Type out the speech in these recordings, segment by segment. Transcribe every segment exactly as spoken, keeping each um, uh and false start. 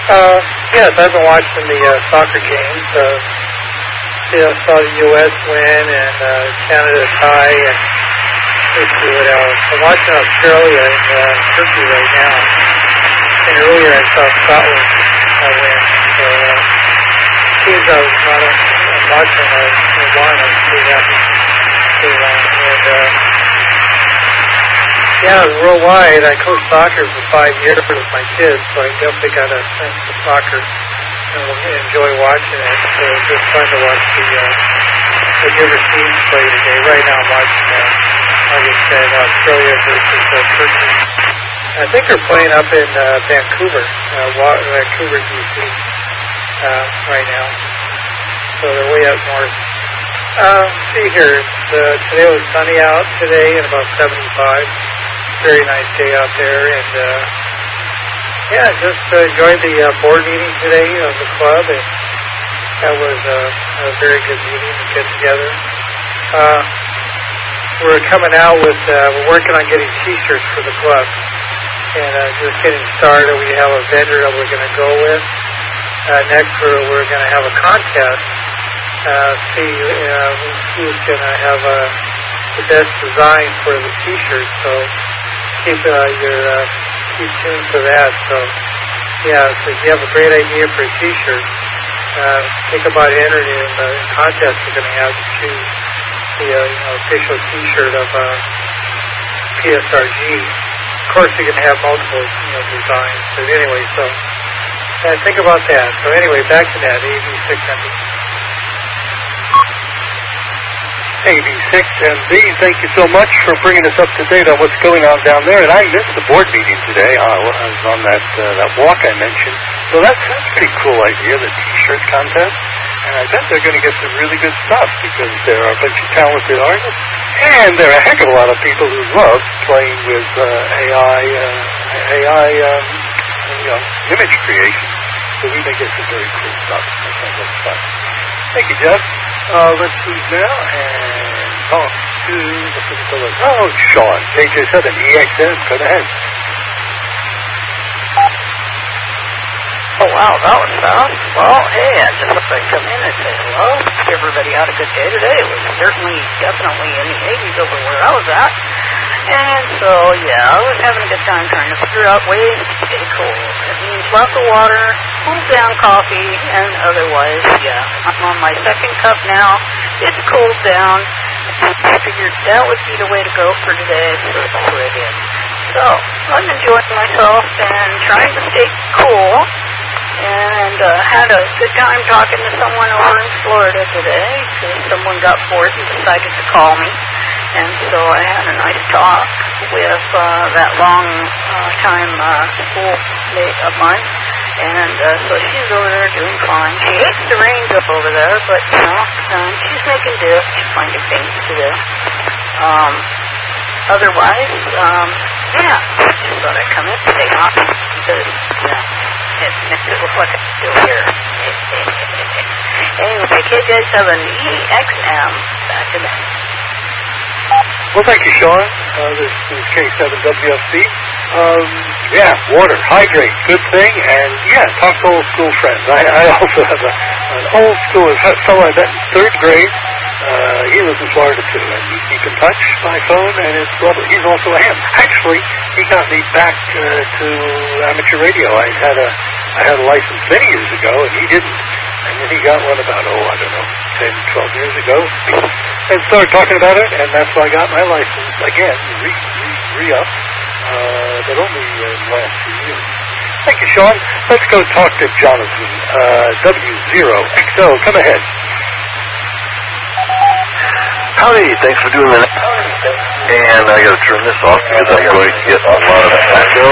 Uh, yes, I've been watching the uh, soccer games. Uh, yeah, saw the U S win and uh, Canada tie, and let's see what else. I'm watching Australia and uh, Turkey right now. And earlier I saw Scotland uh, win. So, uh, teams I was not I'm watching, I won. I was pretty happy they won. And, uh, yeah, worldwide, I coached soccer for five years with my kids, so I definitely got a sense of soccer and enjoy watching it. So it's just fun to watch the, uh, the different teams play today. Right now I'm watching, uh, like I said, Australia versus uh, Turkey. I think they're playing up in uh, Vancouver, uh, Vancouver, B C, uh, right now. So they're way up north. Um, see here, it's, uh, today was sunny out today and about seventy-five. Very nice day out there, and uh, yeah, just uh, enjoyed the uh, board meeting today of the club, and that was uh, a very good meeting to get together. Uh, we're coming out with, uh, we're working on getting T-shirts for the club, and uh, just getting started. We have a vendor that we're going to go with. Uh, next, we're, we're going to have a contest. Uh, see uh, who's going to have uh, the best design for the T-shirt. So keep uh, your uh, keep tuned to that. So yeah, so if you have a great idea for a T-shirt, uh, think about entering in the contest we're going to have to choose the uh, you know, official T-shirt of uh, P S R G. Of course, you're going to have multiple you know designs, but anyway, so uh, think about that. So anyway, back to that A V six hundred. A V six M B, thank you so much for bringing us up to date on what's going on down there. And I missed the board meeting today. Uh, I was on that uh, that walk I mentioned. So that's, that's a pretty cool idea, the T-shirt contest. And I bet they're going to get some really good stuff because there are a bunch of talented artists. And there are a heck of a lot of people who love playing with uh, A I, uh, A I um, you know, image creation. So we may get some very cool stuff. That sounds like fun. Thank you, Jeff. Uh, let's move now and talk to the physical. Oh, Sean, K J seven E X M. Go ahead. Oh, wow, that was fast. Well, hey, I just thought I'd come in and say hello. Everybody had a good day today. It was certainly, definitely in the eighties over where I was at. And so, yeah, I was having a good time trying to figure out ways to stay cool. It means lots of water, cool down coffee, and otherwise, yeah. I'm on my second cup now. It's cooled down. And I figured that would be the way to go for today, so that's what I did. So, I'm enjoying myself and trying to stay cool. And uh, had a good time talking to someone over in Florida today. Because someone got bored and decided to call me. And so I had a nice talk with uh, that long uh, time uh, schoolmate of mine. And uh, so she's over there doing fine. She hates the rains up over there, but, you know, um, she's making do. She's finding things to do. Um, otherwise, um, yeah, I just thought I'd come in and say hi. Because, yeah, it makes it look like I'm still here. Anyway, K J seven E X M, back to that. Well, thank you, Sean. Uh, this is K seven W F C. Um, yeah, water, hydrate, good thing, and yeah, talk to old school friends. I, I also have a, an old school fellow I met in third grade. Uh, he lives in Florida too, and we keep in touch by phone, and it's lovely. He's also a ham. Actually, he got me back uh, to amateur radio. I had a I had a license many years ago, and he didn't. And then he got one about, oh, I don't know, ten, twelve years ago, and started talking about it, and that's why I got my license again, re, re, re-up, uh, but only uh, in the last few years. Thank you, Sean. Let's go talk to Jonathan, uh, W zero X O. Come ahead. Howdy, thanks for doing that. And I got to turn this off because I'm going to get a lot of echo.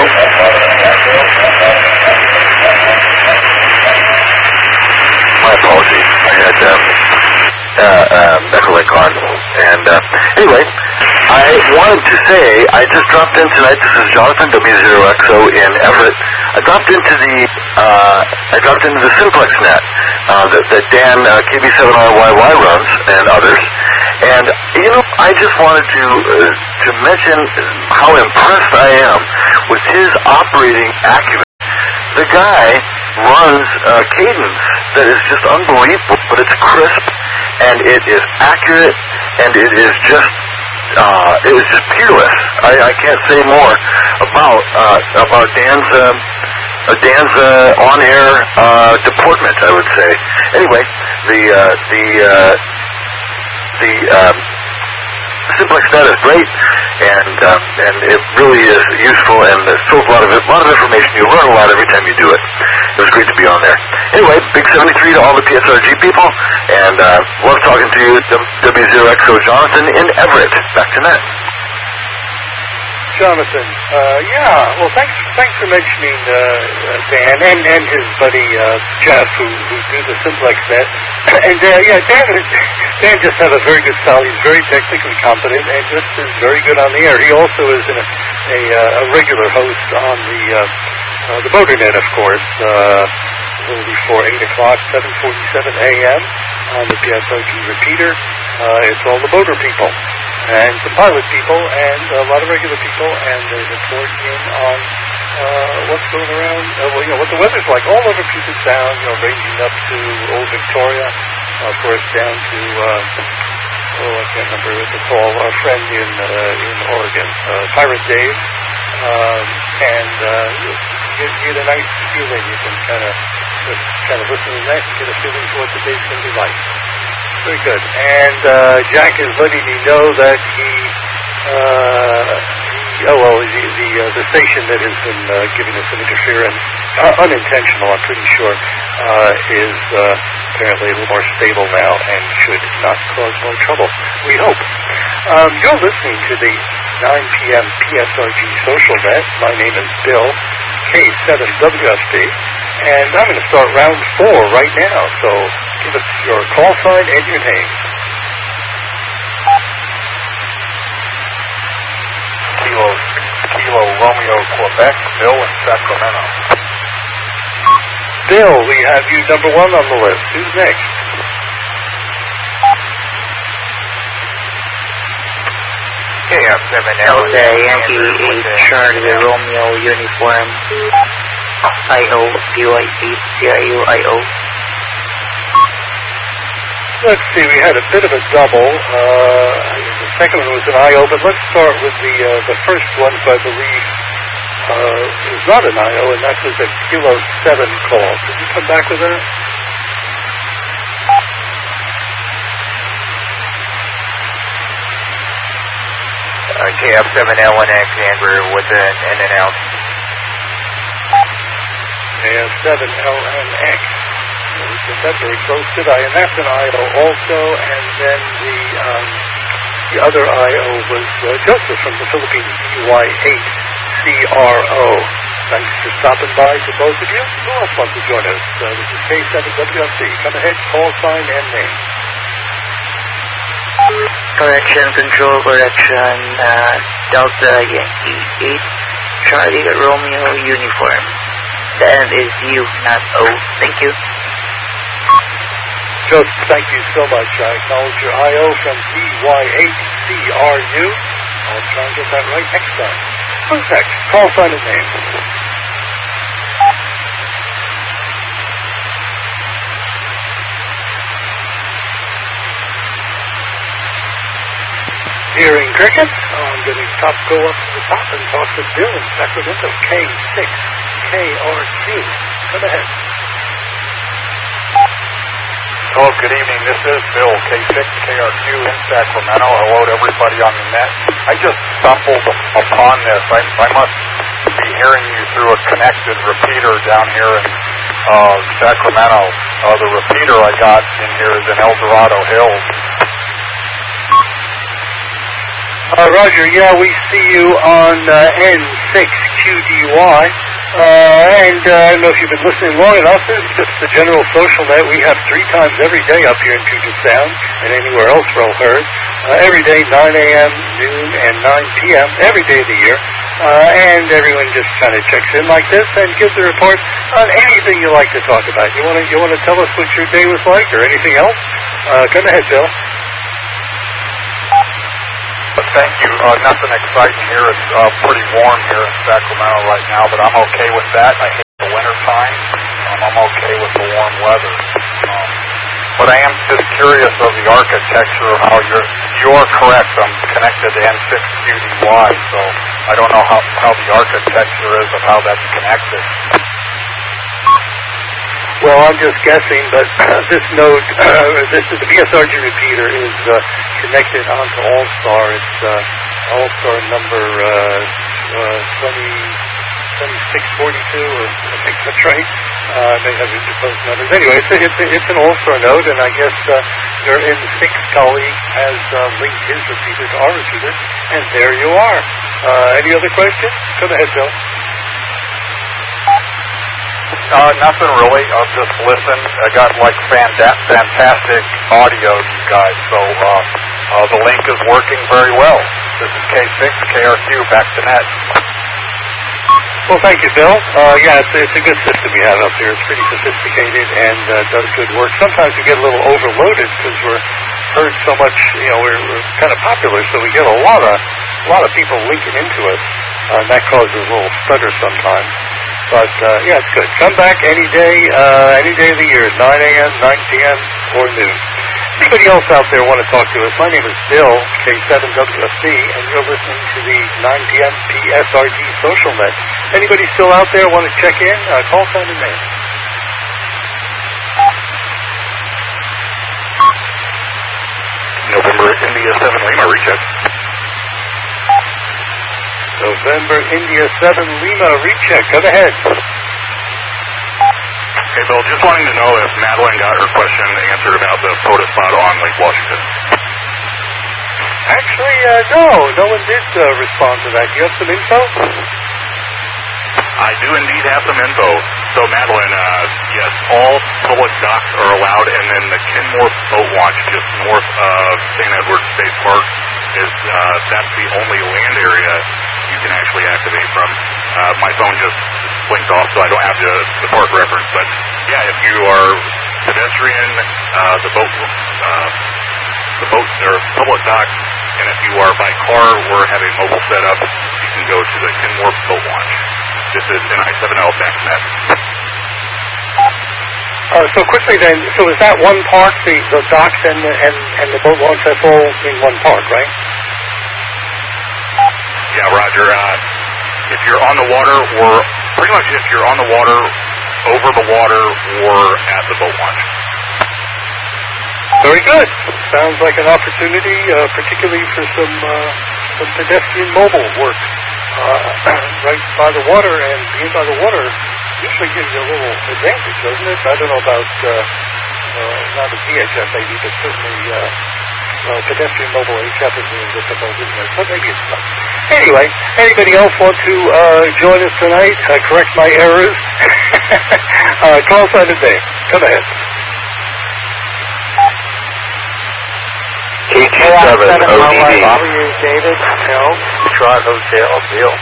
My apologies. I had um, uh, uh, Echolink on. And uh, anyway, I wanted to say I just dropped in tonight. This is Jonathan W zero X O in Everett. I dropped into the uh, I dropped into the Simplex net uh, that, that Dan uh, K B seven R Y Y runs and others. And you know, I just wanted to uh, to mention how impressed I am with his operating acumen. The guy runs a cadence that is just unbelievable, but it's crisp, and it is accurate, and it is just, uh, it is just peerless. I, I can't say more about, uh, about Dan's, um, uh, Dan's, uh, on-air, uh, deportment, I would say. Anyway, the, uh, the, uh, the, um, Simplex Net is great, and um, and it really is useful, and it's full of a lot of a lot of information. You learn a lot every time you do it. It was great to be on there. Anyway, Big seventy-three to all the P S R G people, and uh, love talking to you, W zero X O Jonathan in Everett. Back to Net. Jonathan, uh, yeah, well, thanks thanks for mentioning uh, Dan and, and his buddy uh, Jeff, who, who do the Simplex Net. And, uh, yeah, Dan, Dan just has a very good style. He's very technically competent and just is very good on the air. He also is a, a, a regular host on the uh, uh, the MotorNet, of course, uh, a little before eight o'clock, seven forty-seven a.m. on the P S R G repeater. Uh, it's all the motor people and the pilot people and a lot of regular people, and they report in on uh, what's going around, uh, well, you know, what the weather's like all over Puget Sound, you know, ranging up to Old Victoria, uh, of course, down to, uh, oh, I can't remember what to call our friend in uh, in Oregon, uh, Pirate Dave, um, and uh, you get, get a nice feeling. You can kind of just kind of listen to that and get a feeling for what the day's going to be like. Very good. And uh, Jack is letting me know that he, uh, he oh well, the the, uh, the station that has been uh, giving us some interference, uh, unintentional, I'm pretty sure, uh, is uh, apparently a little more stable now and should not cause more trouble. We hope. Um, you're listening to the nine p.m. P S R G Social Net. My name is Bill, K seven W F D. And I'm going to start round four right now, so give us your call sign and your name. Kilo, Kilo Romeo Quebec, Bill in Sacramento. Bill, we have you number one on the list. Who's next? K F seven Delta Yankee eight Charlie Romeo Uniform I O P Y C C I U I O. Let's see, we had a bit of a double. Uh, the second one was an I O, but let's start with the uh, the first one, who I believe uh, is not an I O, and that was a Kilo seven call. Did you come back with that? Uh, K F seven L N X Amber with an in and out. K F seven L N X. Get that very close, did I? And that's an I O also, and then the um, the other I O was uh, Joseph from the Philippines, D Y eight C R O. Thanks for stopping by to both of you. Who else wants to join us? Uh, this is K seven W F D. Come ahead, call sign and name. Correction, control, correction, uh, Delta Yankee eight Charlie Romeo Uniform. The end is U, not O. Thank you. Joseph, thank you so much. I acknowledge your I O from D Y eight C R U. I'll try and get that right next time. Who's next? Call sign and name. Hearing cricket, I'm getting top go up to the top and talk to Bill in Sacramento, K six K R Q. Come ahead. Hello, good evening. This is Bill, K six K R Q in Sacramento. Hello to everybody on the net. I just stumbled upon this. I, I must be hearing you through a connected repeater down here in uh, Sacramento. Uh, the repeater I got in here is in El Dorado Hills. Uh, Roger, yeah, we see you on uh, N six Q D Y. Uh, and uh, I don't know if you've been listening long enough. This is just the general social net we have three times every day up here in Puget Sound and anywhere else we're all heard. Uh, every day, nine a.m., noon, and nine p.m., every day of the year. Uh, and everyone just kind of checks in like this and gives a report on anything you like to talk about. You want to you want to tell us what your day was like or anything else? Uh, come ahead, Bill. Thank you. Uh, nothing exciting here. It's uh, pretty warm here in Sacramento right now, but I'm okay with that. I hate the winter time. Um, I'm with the warm weather. Um, but I am just curious of the architecture of how you're, you're correct, I'm connected to N six Q D Y, so I don't know how, how the architecture is of how that's connected. Well, I'm just guessing, but this node, uh, this is the B S R G repeater is uh, connected onto All-Star. It's uh, All-Star number uh, uh, twenty, twenty-six forty-two, or I think that's right. Uh, I may have those numbers. Anyway, it's, it's, it's an All-Star node, and I guess uh, your N six colleague has uh, linked his repeater to our repeater, and there you are. Uh, any other questions? Go ahead, Bill. Uh, nothing really. I'll just listen. I got like fanta- fantastic audio, you guys. So uh, uh, the link is working very well. This is K six, K R Q, back to net. Well, thank you, Bill. Uh, yeah, it's, it's a good system we have up here. It's pretty sophisticated and uh, does good work. Sometimes we get a little overloaded because we're heard so much. You know, we're, we're kind of popular, so we get a lot of a lot of people linking into us, uh, and that causes a little stutter sometimes. But, uh, yeah, it's good. Come back any day, uh, any day of the year, nine a.m., nine p.m., or noon. Anybody else out there want to talk to us? My name is Bill, K seven W F C, and you're listening to the nine p.m. P S R G Social Net. Anybody still out there want to check in? Uh, call, sign, and name. November India seven Lima, recheck. November India seven Lima, recheck. Go ahead. Hey, Bill, just wanting to know if Madeline got her question answered about the POTA spot on Lake Washington. Actually, uh, no. No one did uh, respond to that. Do you have some info? I do indeed have some info. So, Madeline, uh, yes, all public docks are allowed, and then the Kenmore Boat Launch just north of Saint Edward State Park is, uh, that's the only land area you can actually activate from. Uh, my phone just blinked off, so I don't have the, the park reference, but yeah, if you are pedestrian, uh, the boat, uh, the boat, or public dock, and if you are by car or have a mobile setup, you can go to the Kenmore Boat Launch. This is N I seven L back net. Uh, so quickly then, so is that one park, the, the docks and the, and, and the boat launch, that's all in one park, right? Yeah, Roger. Uh, if you're on the water, or pretty much if you're on the water, over the water, or at the boat launch. Very good. Sounds like an opportunity, uh, particularly for some uh, some pedestrian mobile work. Uh, right by the water, and being by the water usually gives you a little advantage, doesn't it? I don't know about, uh, uh, not a V H F maybe, but certainly uh, uh, pedestrian mobile H F is a little difficult, isn't it? But maybe it's not. Anyway, anybody else want to uh, join us tonight? Uh, correct my errors? uh, call sign and name. Come ahead. K two seven O D D. How are you, David? No. Trot Hotel, Bill.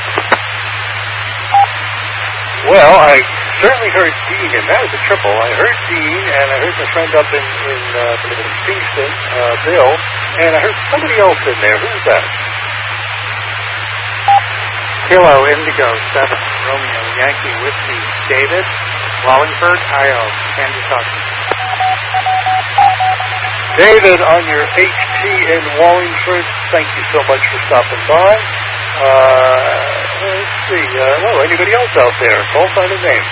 Well, I certainly heard Dean, and that was a triple. I heard Dean, and I heard my friend up in, in uh, Kingston, uh, Bill, and I heard somebody else in there. Who's that? Kilo Indigo seven Romeo Yankee Whiskey. David, Wallingford, Iowa. Can you talk to me? David, on your H P in Wallingford, thank you so much for stopping by. Uh, let's see, uh, well, anybody else out there? Call sign and name.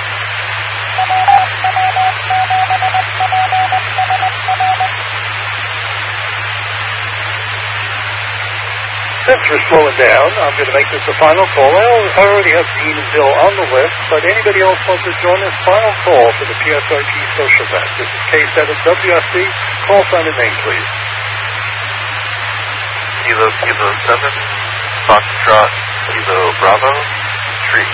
Since we're slowing down, I'm going to make this a final call. I already have Dean and Bill on the list, but anybody else wants to join us? Final call for the P S R G Social Net. This is K seven W F C. Call sign and name, please. Kilo Kilo seven, Foxtrot, Kilo Bravo, Tree.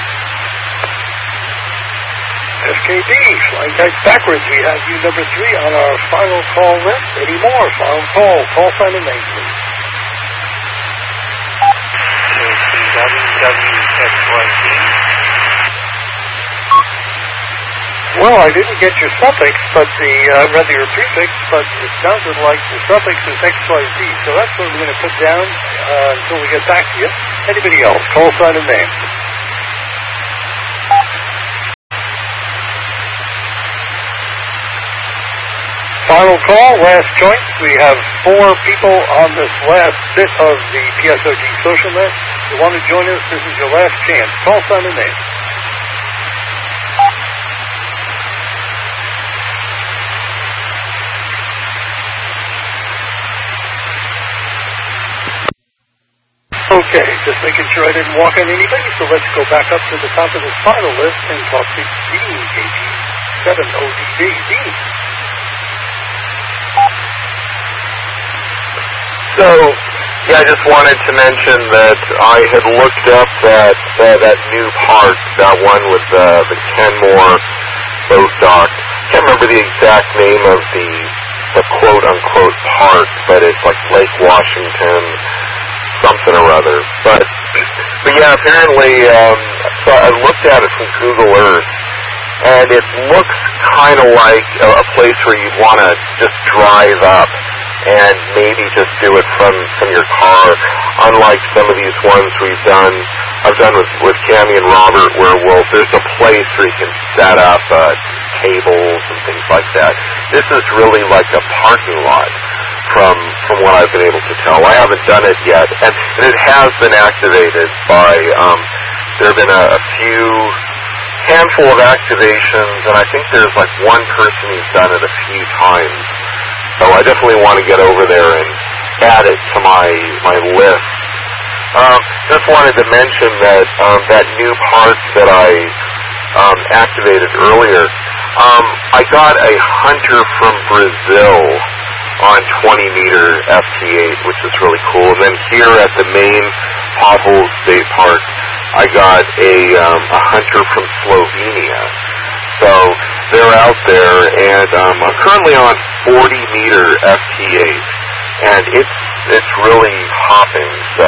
S K D, flying kites backwards. We have you number three on our final call list. Any more? Final call. Call sign and name, please. Well, I didn't get your suffix, but the, uh, rather your prefix, but it sounded like the suffix is X Y Z, so that's what we're going to put down uh, until we get back to you. Anybody else? Call sign and name. Final call, last joint. We have four people on this last bit of the P S O G social net. If you want to join us, this is your last chance. Call, sign, and name. Okay, just making sure I didn't walk on anybody, so let's go back up to the top of this final list and talk to Dean, K G seven O D B. Dean. So, yeah, I just wanted to mention that I had looked up that uh, that new park, that one with uh, the Kenmore boat dock. I can't remember the exact name of the, the quote-unquote park, but it's like Lake Washington something or other. But, but yeah, apparently, um, so I looked at it from Google Earth, and it looks kind of like a, a place where you'd want to just drive up and maybe just do it from, from your car, unlike some of these ones we've done, I've done with, with Cammy and Robert, where, well, there's a place where you can set up uh, tables and things like that. This is really like a parking lot from from what I've been able to tell. I haven't done it yet, and, and it has been activated by, um, there have been a, a few, handful of activations, and I think there's like one person who's done it a few times. So I definitely want to get over there and add it to my my list. Um, just wanted to mention that um, that new part that I um, activated earlier, um, I got a Hunter from Brazil on twenty meter F T eight, which is really cool. And then here at the main Pothole State Park, I got a, um, a Hunter from Slovenia. So they're out there, and um, I'm currently on forty meter F T eight, and it's it's really hopping. So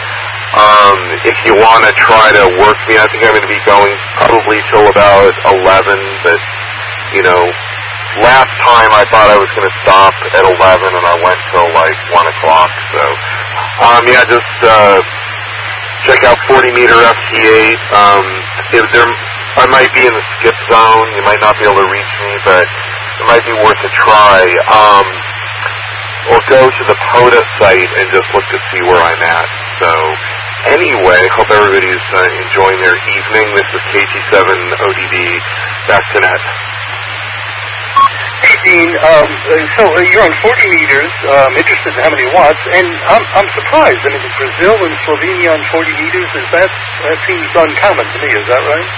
um, if you want to try to work me, I think I'm going to be going probably till about eleven. But you know, last time I thought I was going to stop at eleven, and I went till like one o'clock. So um, yeah, just uh, check out forty meter F T eight. Um, if there I might be in the skip zone. You might not be able to reach me, but it might be worth a try. Um, or go to the POTA site and just look to see where I'm at. So anyway, hope everybody's uh, enjoying their evening. This is K G seven O D B. Back to net. Hey, Dean, um, so uh, you're on forty meters, um, interested in how many watts, and I'm, I'm surprised. I mean, Brazil and Slovenia on forty meters, is that, that seems uncommon to me, is that right?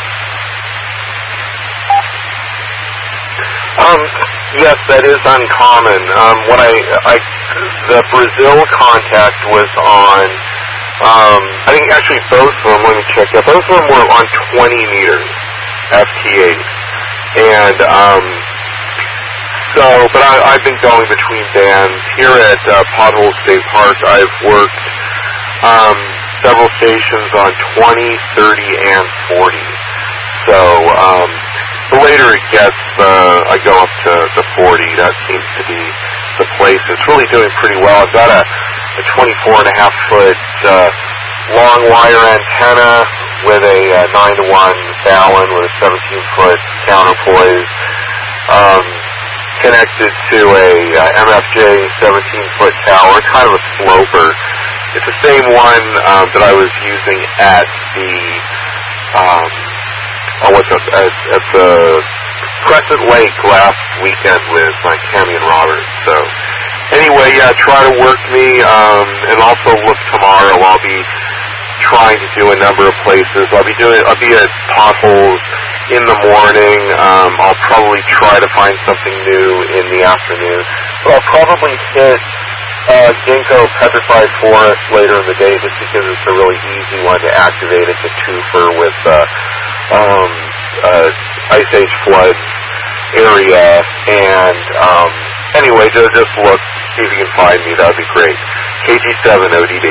Um, yes, that is uncommon. Um, when I, I, the Brazil contact was on, um, I think actually both of them, let me check that, both of them were on twenty meters F T eight. And, um, so, but I, I've been going between bands. Here at uh, Pothole State Park, I've worked, um, several stations on twenty, thirty, and forty. So, um, the later it gets, uh, I go up to the forty. That seems to be the place. It's really doing pretty well. I've got a, a twenty-four and a half foot uh, long wire antenna with a uh, nine to one Fallon with a seventeen foot counterpoise, um, connected to a uh, M F J seventeen foot tower. It's kind of a sloper. It's the same one um, that I was using at the um, Oh, what's up, at, at the Crescent Lake last weekend with my Cammy and Robert. So, anyway, yeah, try to work me, um, and also look tomorrow. I'll be trying to do a number of places. I'll be doing, I'll be at Potholes in the morning. Um, I'll probably try to find something new in the afternoon. So I'll probably hit uh, Ginkgo Petrified Forest later in the day, just because it's a really easy one to activate. It's a twofer with uh, um, uh, Ice Age flood area, and um, anyway, just, just look, see if you can find me. That would be great. K G seven O D B.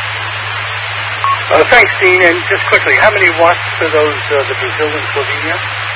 Uh, thanks, Dean. And just quickly, how many watts for those, uh, the Brazil and Slovenia?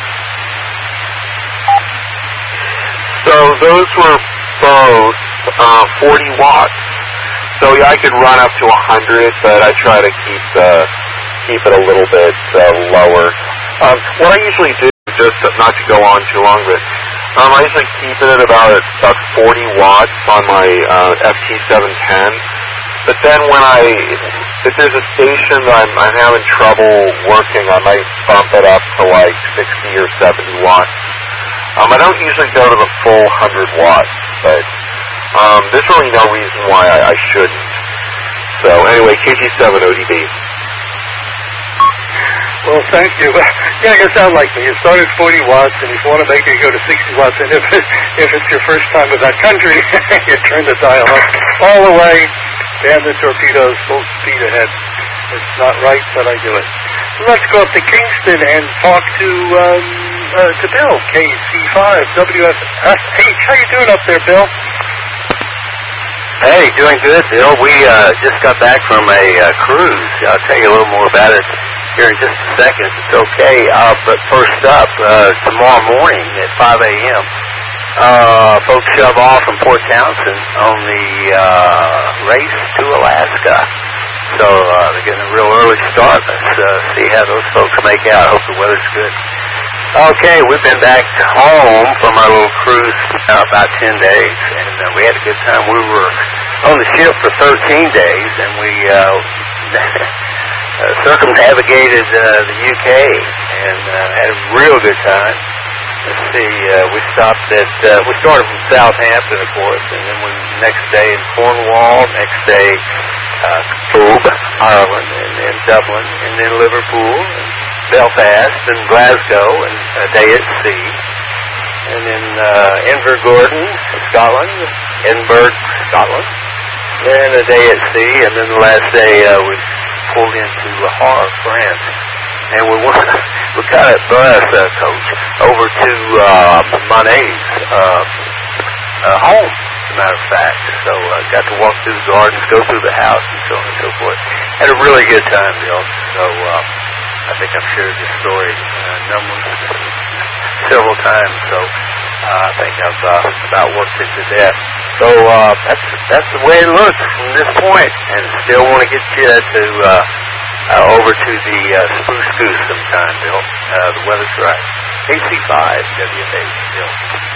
So those were both uh, forty watts. So yeah, I could run up to one hundred, but I try to keep uh, keep it a little bit uh, lower. Um, what I usually do, just not to go on too long, but Um, I usually keep it at about about forty watts on my uh, F T seven ten. But then when I, if there's a station that I'm, I'm having trouble working, I might bump it up to like sixty or seventy watts. Um, I don't usually go to the full one hundred watts, but um, there's really no reason why I, I shouldn't. So anyway, K G seven O D B. Well, thank you. Yeah, you sound like me. You start at forty watts, and if you want to make it go to sixty watts, and if, it, if it's your first time with that country, you turn the dial up all the way, and the torpedoes full speed ahead. It's not right, but I do it. Let's go up to Kingston and talk to um, uh, to Bill, K C five W F H. How you doing up there, Bill? Hey, doing good, Bill. We uh, just got back from a uh, cruise. I'll tell you a little more about it here in just a second, if it's okay. Uh, but first up, uh, tomorrow morning at five a.m., uh, folks shove off from Port Townsend on the uh, race to Alaska. So uh, they're getting a real early start. Let's uh, see how those folks make out. I hope the weather's good. Okay, we've been back home from our little cruise uh, about ten days, and uh, we had a good time. We were on the ship for thirteen days, and we uh, uh, circumnavigated uh, the U K and uh, had a real good time. Let's see, uh, we stopped at, uh, we started from Southampton, of course, and then we next day in Cornwall, next day uh, Cobh, Ireland, and then Dublin, and then Liverpool, and Belfast, and Glasgow, and a day at sea, and then uh, Invergordon, Scotland, Edinburgh, Scotland, then a day at sea, and then the last day uh, we pulled into Le Havre, France. And we went, we got a bus, uh, coach, over to uh, Monet's uh, uh, home, as a matter of fact. So I uh, got to walk through the gardens, go through the house, and so on and so forth. Had a really good time, Bill. So uh, I think I've shared this story uh, numerous, several times. So uh, I think I've uh, about worked it to death. So uh, that's that's the way it looks from this point. And still want to get you to uh, uh, over to the uh, Spruce Goose sometime, Bill. Uh, the weather's right. K C five W F H, Bill.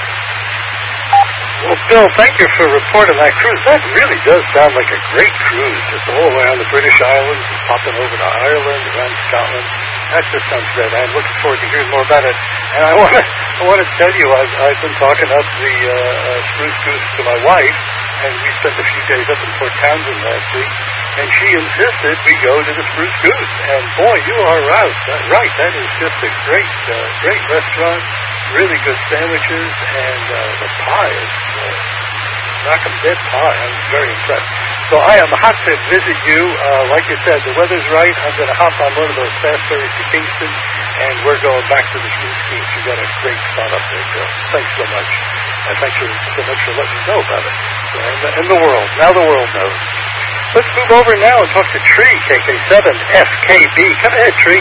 Well, Bill, thank you for reporting that cruise. That really does sound like a great cruise. Just all around the British Islands, and popping over to Ireland, around Scotland. That just sounds great. I'm looking forward to hearing more about it. And I want to, I want to tell you, I've, I've been talking up the uh, uh, Spruce Goose to my wife, and we spent a few days up in Port Townsend last week, and she insisted we go to the Spruce Goose. And boy, you are right. That, right. That is just a great, uh, great restaurant. Really good sandwiches, and uh, the pie is uh, knock 'em dead pie. I'm very impressed. So I am hot to visit you. Uh, like you said, the weather's right. I'm going to hop on one of those fast ferries to Kingston, and we're going back to the Spruce Goose. You got a great spot up there, Bill. Thanks so much. And thanks for, so much for letting me know about it. So, and, the, and the world. Now the world knows. Let's move over now and talk to Tree, K K seven F K B. Come ahead, Tree.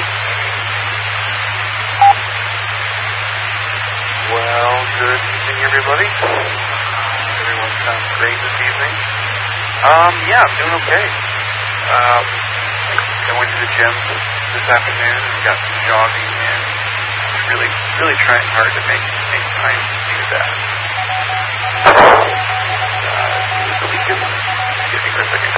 Well, good evening, everybody. Everyone sounds great this evening. Um, yeah, I'm doing okay. Um, I went to the gym this afternoon and got some jogging in. Really, really trying hard to make, make time to do that. Uh, the weekends, excuse me for a second.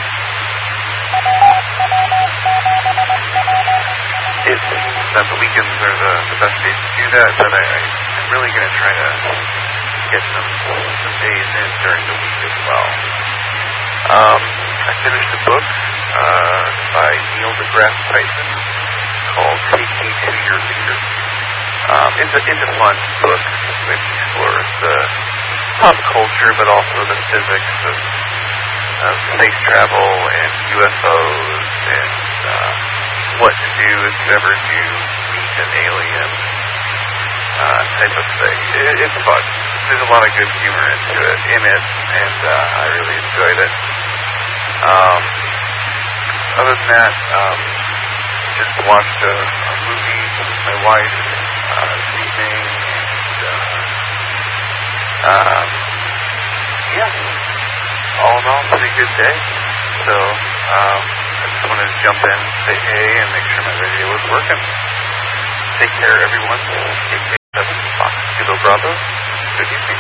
It seems that the weekends are the, the best days to do that, but I, I really going to try to get some some days in during the week as well. Um, I finished a book uh, by Neil deGrasse Tyson called Take Me to Your Leader. Um, it's a it's a fun book which explores the pop culture, but also the physics of, of space travel and U F Os and uh, what to do if you ever do meet an alien. Uh, type of thing. It, it's fun. There's a lot of good humor into it, in it, and uh, I really enjoyed it. Um, other than that, um, just watched a, a movie with my wife uh, this evening, and uh, um, yeah, all in all, pretty good day. So um, I just wanted to jump in, say hey, and make sure my radio was working. Take care, everyone. Take care. Fox Kilo Bravo. Good evening.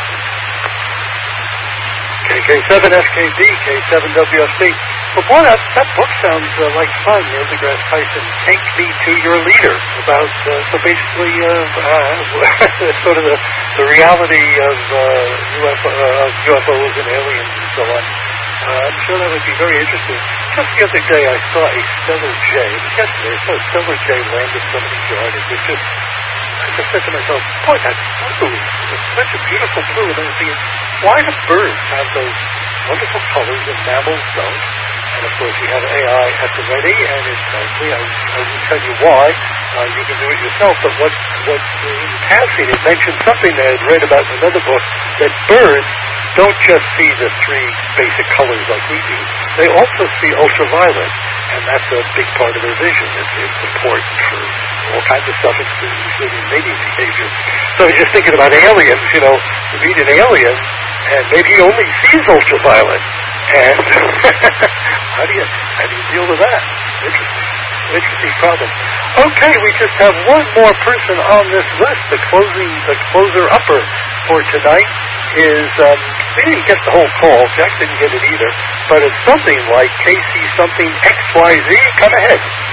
K K seven F K D, K seven W F C. Well, boy, that, that book sounds uh, like fun. Neil deGrasse Tyson, Take Me to Your Leader. About, uh, so basically, uh, uh, sort of the, the reality of, uh, U F O, uh, U F Os and aliens and so on. Uh, I'm sure that would be very interesting. Just the other day, I saw a Stellar J. Yesterday, I saw a Stellar J land in somebody's yard. It was just, I just said to myself, boy, that's blue. It's such a beautiful blue. And I was thinking, why do birds have those wonderful colors and mammals don't? And of course, we have A I at the ready, and it's frankly, I, I will tell you why. Uh, you can do it yourself. But what, what in passing, it mentioned something that I had read about in another book, that birds don't just see the three basic colors like we do. They also see ultraviolet, and that's a big part of their vision. It's, it's important for all kinds of stuff, including mating behavior. So I was just thinking about aliens, you know, you meet an alien, and maybe he only sees ultraviolet. And how do you how do you deal with that? Interesting, interesting problem. Okay, we just have one more person on this list. The closing, the closer upper for tonight is um, we didn't get the whole call. Jack didn't get it either, but it's something like K C something X Y Z. Come ahead.